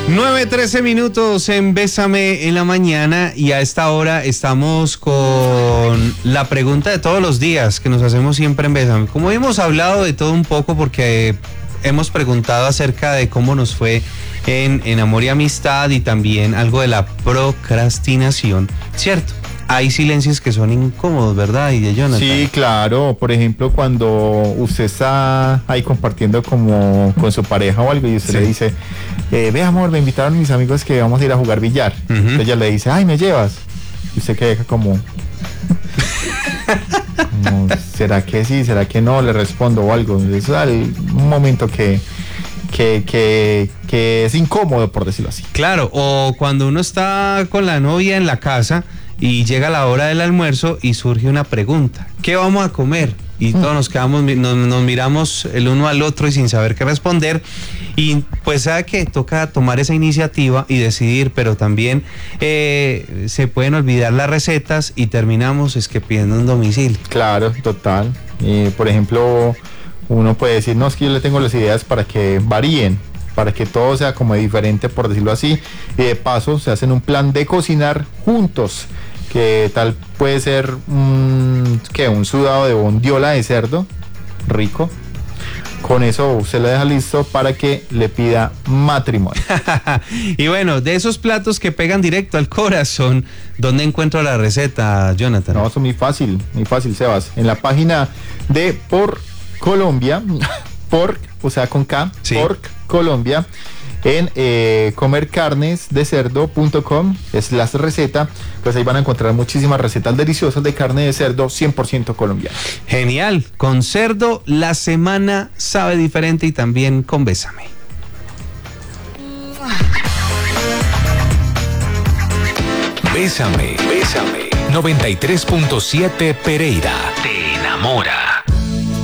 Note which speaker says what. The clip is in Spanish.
Speaker 1: 9:13 en Bésame en la mañana, y a esta hora estamos con la pregunta de todos los días que nos hacemos siempre en Bésame. Como hemos hablado de todo un poco, porque hemos preguntado acerca de cómo nos fue en amor y amistad, y también algo de la procrastinación, ¿cierto? Hay silencios que son incómodos, ¿verdad? Y de Jonathan.
Speaker 2: Sí, claro. Por ejemplo, cuando usted está ahí compartiendo como con su pareja o algo, y usted le dice, ve amor, me invitaron mis amigos que vamos a ir a jugar billar. Entonces ella le dice, ay, ¿me llevas? Y usted que deja como ¿será que sí? ¿Será que no? Le respondo o algo. Es un momento que es incómodo, por decirlo así.
Speaker 1: Claro, o cuando uno está con la novia en la casa y llega la hora del almuerzo y surge una pregunta: ¿qué vamos a comer? Y todos nos quedamos, nos miramos el uno al otro y sin saber qué responder. Y pues sabe que toca tomar esa iniciativa y decidir, pero también se pueden olvidar las recetas y terminamos es que pidiendo un domicilio.
Speaker 2: Claro, total. Por ejemplo, uno puede decir, no, es que yo le tengo las ideas para que varíen, para que todo sea como diferente, por decirlo así, y de paso se hacen un plan de cocinar juntos, que tal puede ser un sudado de bondiola de cerdo, rico. Con eso usted le deja listo para que le pida matrimonio.
Speaker 1: Y bueno, de esos platos que pegan directo al corazón, ¿dónde encuentro la receta, Jonathan?
Speaker 2: No, eso es muy fácil, Sebas. En la página de Por Colombia, Pork, o sea, con K, sí. Pork Colombia, en comercarnesdecerdo.com es la receta. Pues ahí van a encontrar muchísimas recetas deliciosas de carne de cerdo 100% colombiana.
Speaker 1: Genial, con cerdo la semana sabe diferente, y también con Bésame.
Speaker 3: Bésame, 93.7 Pereira te enamora.